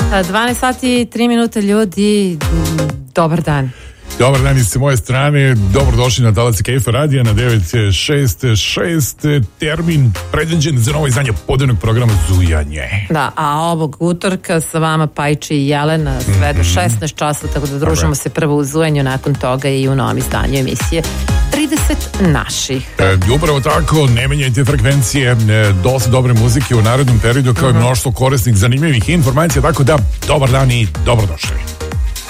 12 sati i 3 minute, ljudi, dobar dan. Dobar dan i sa moje strane, dobrodošli na Talac KF radija na 966, termin predviđen za novo izdanje podnevnog programa Zujanje. Da, a ovog utorka sa vama Pajče i Jelena sve do 16 časa, tako da družimo se prvo u Zujanju, nakon toga i u novom izdanju emisije 30 naših. Upravo tako, ne menjajte frekvencije, dosta dobre muzike u narednom periodu, kao i mnoštvo korisnih, zanimljivih informacija, tako da dobar dan i dobrodošli.